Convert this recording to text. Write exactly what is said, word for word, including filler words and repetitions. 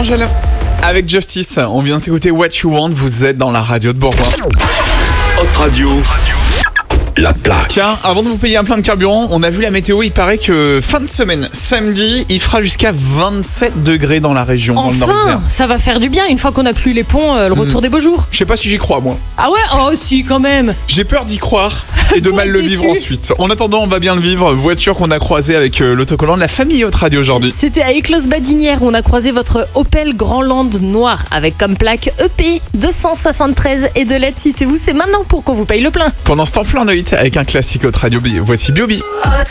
Angèle, avec Justice, on vient de s'écouter What You Want, vous êtes dans la radio de Bourgoin. Hot Radio, la plaque. Tiens, avant de vous payer un plein de carburant, on a vu la météo, il paraît que fin de semaine, samedi, il fera jusqu'à vingt-sept degrés dans la région, dans le Enfin, Nord-Isère. ça va faire du bien une fois qu'on a plus les ponts, euh, le retour Mmh. des beaux jours. Je sais pas si j'y crois, moi. Ah ouais? Oh si, quand même. J'ai peur d'y croire et de Pour mal être le déçu. vivre ensuite. En attendant, on va bien le vivre. Voiture qu'on a croisée avec euh, l'autocollant de la famille Hot Radio aujourd'hui. C'était à Éclose-Badinière où on a croisé votre Opel Grandland noir avec comme plaque E P deux cent soixante-treize et de l'aide si c'est vous, c'est maintenant pour qu'on vous paye le plein. Pendant ce temps, plein de hits avec un classique Hot Radio. Voici Biobi. Hot